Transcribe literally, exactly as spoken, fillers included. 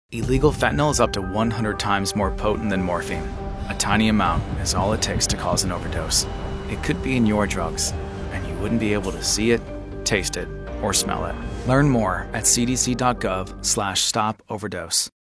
Illegal fentanyl is up to one hundred times more potent than morphine. A tiny amount is all it takes to cause an overdose. It could be in your drugs, and you wouldn't be able to see it, taste it, or smell it. Learn more at c d c dot gov slash stop overdose.